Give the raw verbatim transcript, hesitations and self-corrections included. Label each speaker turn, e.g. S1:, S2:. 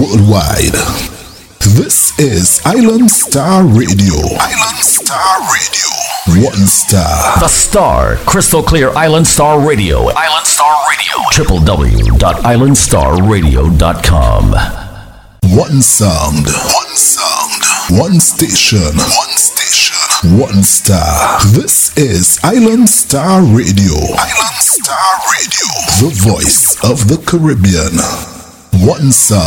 S1: worldwide. This is Island Star Radio. Island Star Radio. One star.
S2: The Star. Crystal clear Island Star Radio. Island Star Radio. w w w dot island star radio dot com.
S1: One sound. One sound. One station. One station. One star. This is Island Star Radio. Island Star Radio. The voice of the Caribbean. One sound.